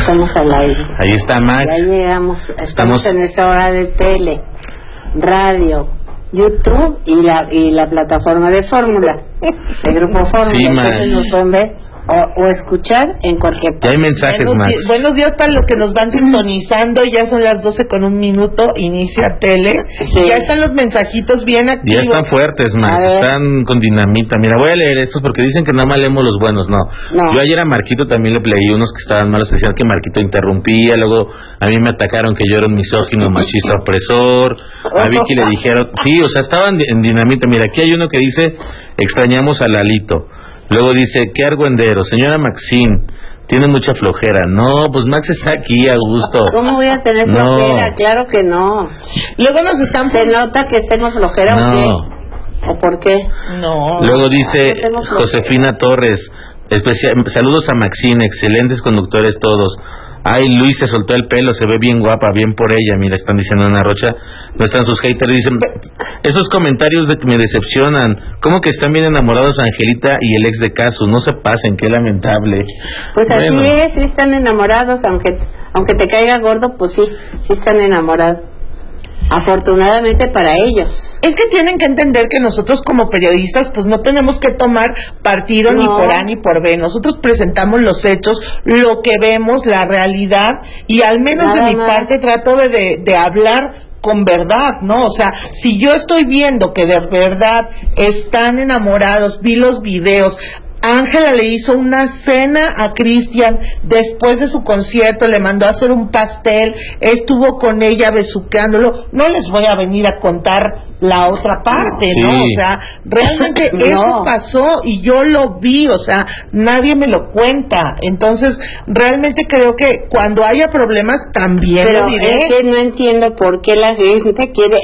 Estamos al aire. Ahí está Max. Ya llegamos, estamos en nuestra hora de tele, radio, YouTube y la plataforma de Fórmula, el grupo Fórmula. Sí, entonces nos pueden ver o escuchar en cualquier parte. Ya hay mensajes, Max. Buenos días para los que nos van sintonizando. Ya son las 12:01. Inicia tele. Sí. Ya están los mensajitos bien activos. Ya están fuertes, Max. Están con dinamita. Mira, voy a leer estos porque dicen que nada más leemos los buenos. No. Yo ayer a Marquito también le leí unos que estaban malos. Decían que Marquito interrumpía. Luego a mí me atacaron que yo era un misógino, machista, opresor. A Vicky le dijeron... Sí, o sea, estaban en dinamita. Mira, aquí hay uno que dice: extrañamos a Lalito. Luego dice: qué argüendero, señora Maxine, tiene mucha flojera. No, pues Max está aquí a gusto. ¿Cómo voy a tener flojera? Claro que no. Luego nos están... ¿Se nota que tengo flojera o qué? ¿O por qué? No. Luego dice Josefina Torres: saludos a Maxine, excelentes conductores todos. Ay, Luis se soltó el pelo, se ve bien guapa, bien por ella. Mira, están diciendo Ana Rocha. No están sus haters, dicen: esos comentarios me decepcionan. ¿Cómo que están bien enamorados Angelita y el ex de Casu? No se pasen, qué lamentable. Pues bueno, así es, sí están enamorados, aunque te caiga gordo, pues sí están enamorados. Afortunadamente para ellos. Es que tienen que entender que nosotros como periodistas pues no tenemos que tomar partido ni por A ni por B. Nosotros presentamos los hechos, lo que vemos, la realidad, y al menos de mi parte trato de hablar con verdad, ¿no? O sea, si yo estoy viendo que de verdad están enamorados, vi los videos. Ángela le hizo una cena a Cristian después de su concierto, le mandó a hacer un pastel, estuvo con ella besuqueándolo. No les voy a venir a contar la otra parte, ¿no? O sea, realmente eso pasó y yo lo vi, o sea, nadie me lo cuenta. Entonces, realmente creo que cuando haya problemas también lo diré. Pero es que no entiendo por qué la gente quiere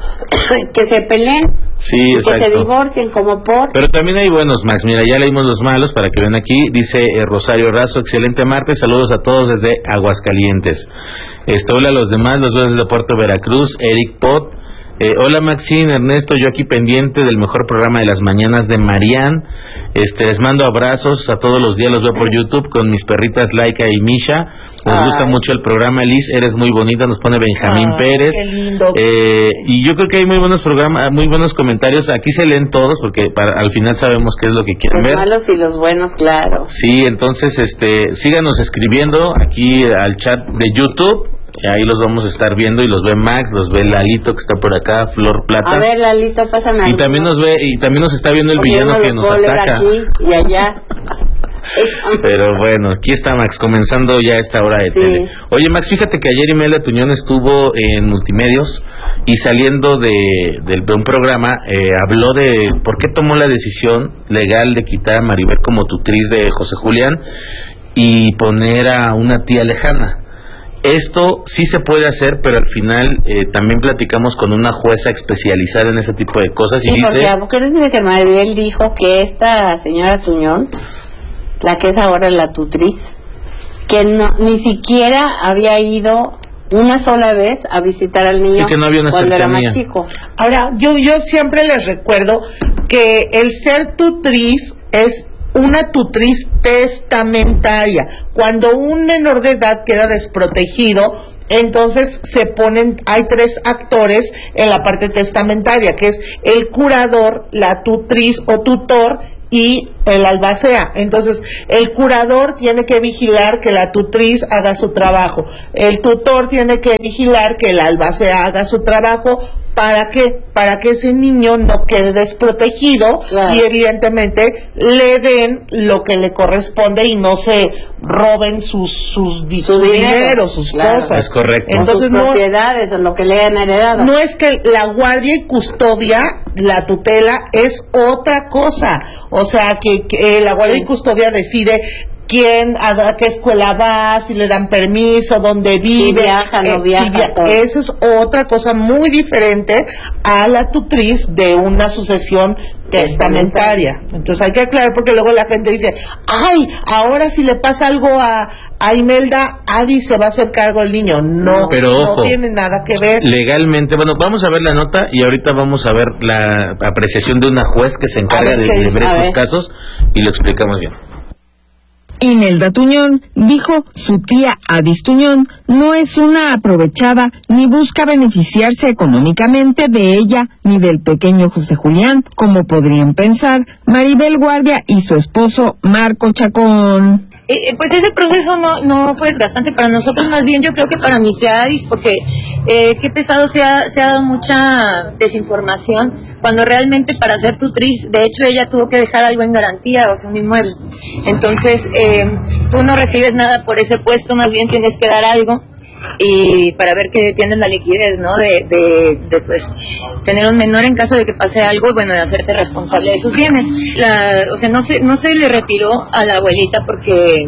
que se peleen. Sí, exacto. Que se divorcien como por... Pero también hay buenos, Max. Mira, ya leímos los malos para que vean aquí. Dice Rosario Razo: excelente martes, saludos a todos desde Aguascalientes. Hola a los demás, los veo desde Puerto Veracruz. Eric Pot: hola Maxine, Ernesto, yo aquí pendiente del mejor programa de las mañanas de Marian. Les mando abrazos a todos los días, los veo por YouTube con mis perritas Laika y Misha. Nos gusta mucho el programa, Liz, eres muy bonita, nos pone Benjamín Pérez. Qué lindo. Y yo creo que hay muy buenos programas, muy buenos comentarios. Aquí se leen todos porque al final sabemos qué es lo que quieren ver. Los malos y los buenos, claro. Sí, entonces síganos escribiendo aquí al chat de YouTube. Y ahí los vamos a estar viendo, y los ve Max, los ve Lalito que está por acá, Flor Plata. A ver, Lalito, pásame. Y también nos ve, y también nos está viendo el villano que nos ataca. Aquí y allá. Pero bueno, aquí está Max, comenzando ya esta hora de tele. Oye, Max, fíjate que ayer Imelda Tuñón estuvo en Multimedios y saliendo de un programa, habló de por qué tomó la decisión legal de quitar a Maribel como tutriz de José Julián y poner a una tía lejana. Esto sí se puede hacer, pero al final también platicamos con una jueza especializada en ese tipo de cosas y dice... porque desde que Maribel dijo que esta señora Tuñón, la que es ahora la tutriz, que ni siquiera había ido una sola vez a visitar al niño, que no había una cuando cercanía. Era más chico. Ahora, yo siempre les recuerdo que el ser tutriz es una tutriz testamentaria. Cuando un menor de edad queda desprotegido, entonces hay 3 actores en la parte testamentaria, que es el curador, la tutriz o tutor y el albacea. Entonces, el curador tiene que vigilar que la tutriz haga su trabajo. El tutor tiene que vigilar que el albacea haga su trabajo. ¿Para qué? Para que ese niño no quede desprotegido, y evidentemente le den lo que le corresponde y no se roben su dinero, sus cosas. Es correcto. Entonces, sus propiedades o lo que le han heredado. No es que la guardia y custodia, la tutela es otra cosa. O sea, que la guardia y custodia decide quién, a qué escuela va, si le dan permiso, dónde vive, si viaja, no viaja, eso es otra cosa muy diferente a la tutriz de una sucesión testamentaria. Entonces hay que aclarar, porque luego la gente dice: ay, ahora si le pasa algo a Imelda, Adi se va a hacer cargo del niño. No, pero ojo, no tiene nada que ver. Legalmente, bueno, vamos a ver la nota y ahorita vamos a ver la apreciación de una juez que se encarga de ver estos casos y lo explicamos bien. Imelda Tuñón dijo su tía Adis Tuñón no es una aprovechada ni busca beneficiarse económicamente de ella ni del pequeño José Julián, como podrían pensar Maribel Guardia y su esposo Marco Chacón. Pues ese proceso no fue desgastante para nosotros, más bien yo creo que para mi tía Adis, porque qué pesado se ha dado mucha desinformación, cuando realmente para ser tutriz, de hecho ella tuvo que dejar algo en garantía, o sea, un inmueble. Entonces, tú no recibes nada por ese puesto, más bien tienes que dar algo, y para ver que tienes la liquidez, ¿no? De pues tener un menor en caso de que pase algo, bueno, de hacerte responsable de sus bienes. O sea, no se le retiró a la abuelita porque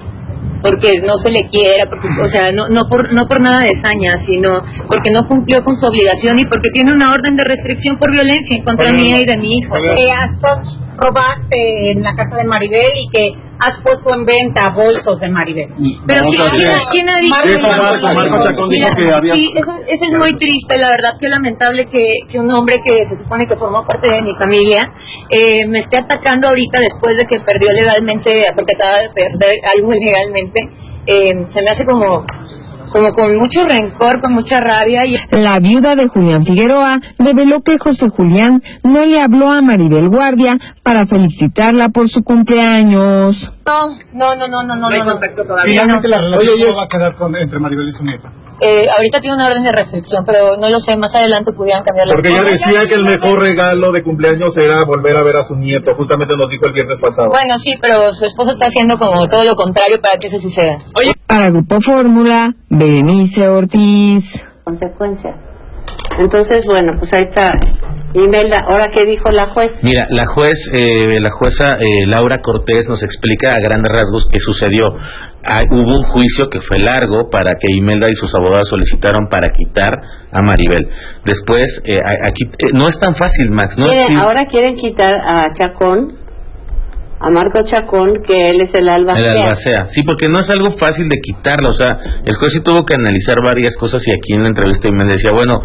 no se le quiera, porque, o sea, no por nada de saña, sino porque no cumplió con su obligación y porque tiene una orden de restricción por violencia en contra mía y de mi hijo. Robaste en la casa de Maribel y que has puesto en venta bolsos de Maribel. Pero ¿quién ha dicho eso? Marco Chacón dijo que había... Sí, eso es muy triste, la verdad, que lamentable que un hombre que se supone que formó parte de mi familia me esté atacando ahorita después de que perdió legalmente, porque acaba de perder algo legalmente. Se me hace como con mucho rencor, con mucha rabia. La viuda de Julián Figueroa reveló que José Julián no le habló a Maribel Guardia para felicitarla por su cumpleaños. No. hay contacto todavía. Finalmente la relación no va a quedar entre Maribel y su nieta. Ahorita tiene una orden de restricción, pero no lo sé, más adelante pudieran cambiar las cosas. Porque ella decía que el mejor regalo de cumpleaños era volver a ver a su nieto, justamente nos dijo el viernes pasado. Bueno, sí, pero su esposo está haciendo como todo lo contrario para que eso suceda. Oye, para Grupo Fórmula, Berenice Ortiz. Consecuencia. Entonces, bueno, pues ahí está Imelda. ¿Ahora qué dijo la juez? Mira, la jueza Laura Cortés nos explica a grandes rasgos qué sucedió. Hubo un juicio que fue largo para que Imelda y sus abogados solicitaron para quitar a Maribel. Después, aquí no es tan fácil, Max. Ahora quieren quitar a Chacón, a Marco Chacón, que él es el albacea. El albacea, sí, porque no es algo fácil de quitarlo, o sea, el juez sí tuvo que analizar varias cosas y aquí en la entrevista me decía, bueno,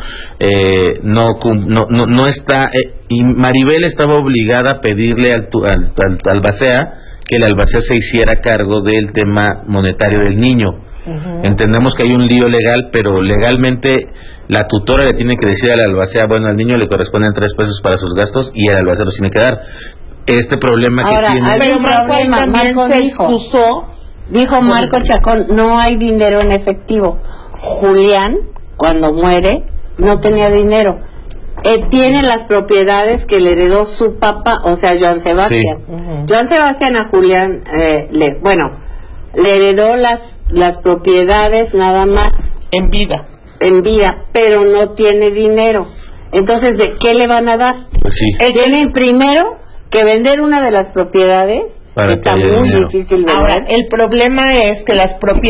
no está, y Maribel estaba obligada a pedirle al albacea que el albacea se hiciera cargo del tema monetario del niño. Entendemos que hay un lío legal, pero legalmente la tutora le tiene que decir al albacea, bueno, al niño le corresponden 3 pesos para sus gastos y el albacea los tiene que dar. Este problema ahora, que tiene... Pero Marco se excusó. Dijo Marco Chacón, no hay dinero en efectivo. Julián, cuando muere, no tenía dinero. Tiene las propiedades que le heredó su papá, o sea, Joan Sebastián. Sí. Joan Sebastián a Julián, le heredó las propiedades nada más. En vida, pero no tiene dinero. Entonces, ¿de qué le van a dar? Pues sí. Tienen primero que vender una de las propiedades, está muy difícil vender. Ahora, el problema es que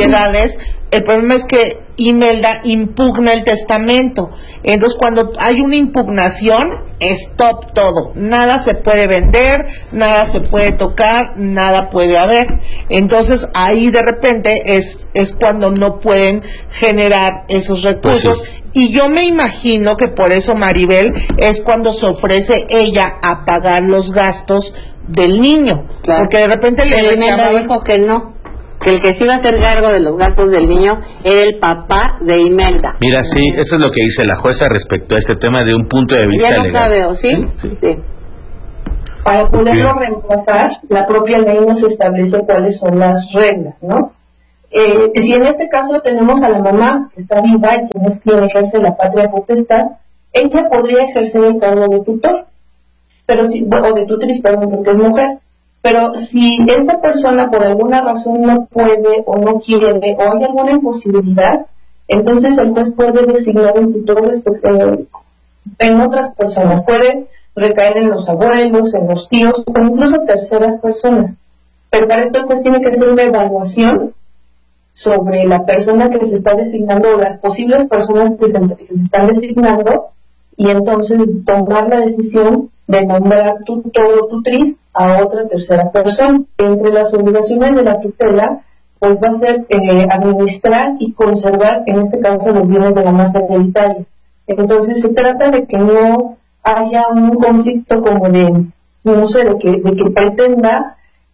Imelda impugna el testamento. Entonces, cuando hay una impugnación, stop todo. Nada se puede vender, nada se puede tocar, nada puede haber. Entonces, ahí de repente es cuando no pueden generar esos recursos. Pues sí. Y yo me imagino que por eso Maribel es cuando se ofrece ella a pagar los gastos del niño. Claro. Porque de repente Imelda dijo que no, que el que sí iba a hacer cargo de los gastos del niño era el papá de Imelda. Mira, sí, eso es lo que dice la jueza respecto a este tema de un punto de vista legal. Ya lo veo, ¿sí? Sí. Para poderlo reemplazar, la propia ley nos establece cuáles son las reglas, ¿no? Si en este caso tenemos a la mamá que está viva y quien es quien ejerce la patria potestad, ella podría ejercer el cargo de tutor, pero o de tutriz, perdón, porque es mujer. Pero si esta persona por alguna razón no puede o no quiere o hay alguna imposibilidad, entonces el juez puede designar un tutor en otras personas. Puede recaer en los abuelos, en los tíos o incluso terceras personas. Pero para esto el juez tiene que hacer una evaluación sobre la persona que se está designando o las posibles personas que se están designando y entonces tomar la decisión de nombrar tutor o tutriz a otra tercera persona. Entre las obligaciones de la tutela, pues va a ser administrar y conservar, en este caso, los bienes de la masa hereditaria. Entonces se trata de que no haya un conflicto como de que pretenda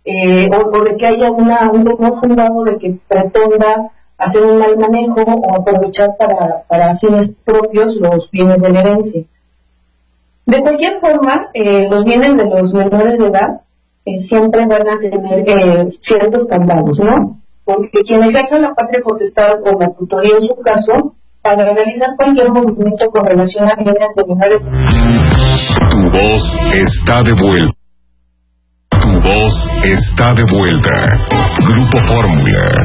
o de que haya un temor fundado de que pretenda hacer un mal manejo o aprovechar para fines propios los bienes de la herencia. De cualquier forma, los bienes de los menores de edad siempre van a tener ciertos candados, ¿no? Porque quien ejerce la patria potestad o la tutoría en su caso, para realizar cualquier movimiento con relación a bienes de menores de edad. Tu voz está de vuelta. Tu voz está de vuelta. Grupo Fórmula.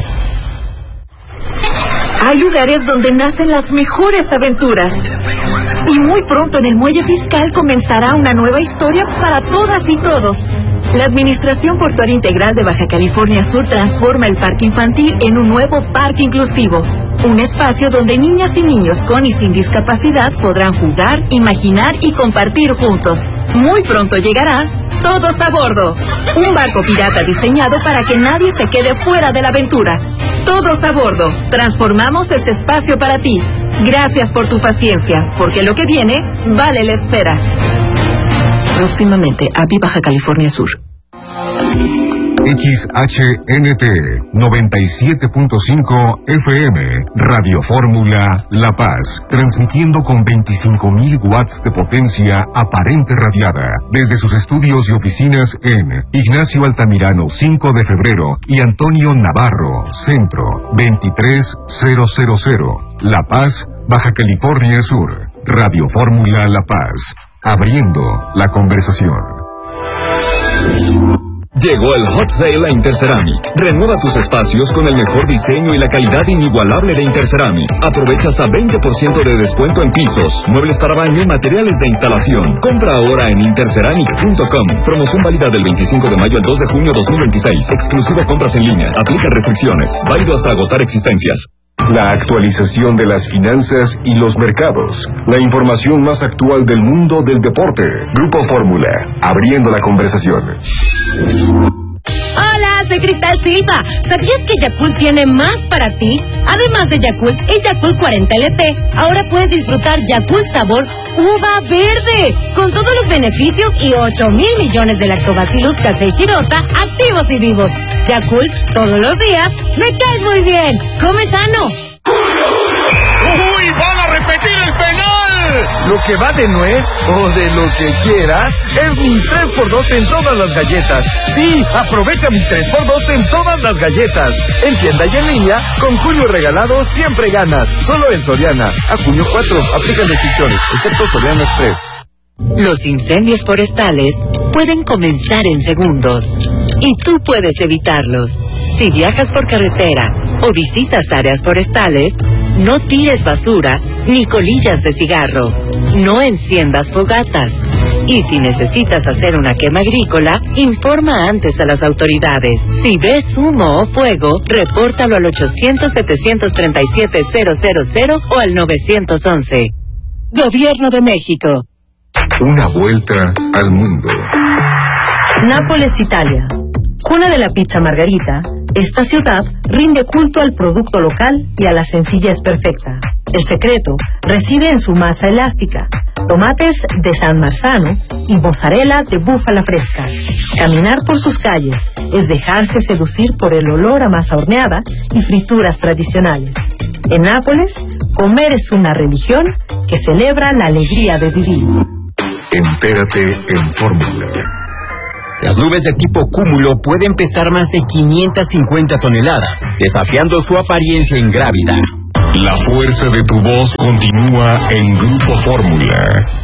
Hay lugares donde nacen las mejores aventuras. Y muy pronto en el Muelle Fiscal comenzará una nueva historia para todas y todos. La Administración Portuaria Integral de Baja California Sur transforma el parque infantil en un nuevo parque inclusivo. Un espacio donde niñas y niños con y sin discapacidad podrán jugar, imaginar y compartir juntos. Muy pronto llegará Todos a Bordo, un barco pirata diseñado para que nadie se quede fuera de la aventura. Todos a Bordo, transformamos este espacio para ti. Gracias por tu paciencia, porque lo que viene vale la espera. Próximamente, API Baja California Sur. XHNT 97.5 FM, Radio Fórmula La Paz, transmitiendo con 25.000 watts de potencia aparente radiada, desde sus estudios y oficinas en Ignacio Altamirano 5 de febrero y Antonio Navarro, Centro 23000, La Paz, Baja California Sur. Radio Fórmula La Paz, abriendo la conversación. Llegó el Hot Sale a Interceramic. Renueva tus espacios con el mejor diseño y la calidad inigualable de Interceramic. Aprovecha hasta 20% de descuento en pisos, muebles para baño y materiales de instalación. Compra ahora en interceramic.com. Promoción válida del 25 de mayo al 2 de junio 2026. Exclusivo compras en línea. Aplica restricciones. Válido hasta agotar existencias. La actualización de las finanzas y los mercados. La información más actual del mundo del deporte. Grupo Fórmula, abriendo la conversación. Hola, soy Cristal Silva. ¿Sabías que Yakult tiene más para ti? Además de Yakult y Yakult 40 LT, ahora puedes disfrutar Yakult sabor uva verde, con todos los beneficios y 8,000 millones de lactobacillus casei shirota activos y vivos. Yakult, todos los días, me caes muy bien. Come sano. ¡Uy! ¡Van a repetir el penal! Lo que va de nuez o de lo que quieras es mi 3x2 en todas las galletas. Sí, aprovecha mi 3x2 en todas las galletas. En tienda y en línea, con Julio Regalado siempre ganas. Solo en Soriana. A junio 4, aplican restricciones, excepto Soriana Express. Los incendios forestales pueden comenzar en segundos y tú puedes evitarlos. Si viajas por carretera o visitas áreas forestales, no tires basura ni colillas de cigarro. No enciendas fogatas. Y si necesitas hacer una quema agrícola, informa antes a las autoridades. Si ves humo o fuego, repórtalo al 800-737-000 o al 911. Gobierno de México. Una vuelta al mundo. Nápoles, Italia. Cuna de la pizza margarita, esta ciudad rinde culto al producto local y a la sencillez perfecta. El secreto reside en su masa elástica, tomates de San Marzano y mozzarella de búfala fresca. Caminar por sus calles es dejarse seducir por el olor a masa horneada y frituras tradicionales. En Nápoles, comer es una religión que celebra la alegría de vivir. Entérate en Fórmula. Las nubes de tipo cúmulo pueden pesar más de 550 toneladas, desafiando su apariencia ingrávida. La fuerza de tu voz continúa en Grupo Fórmula.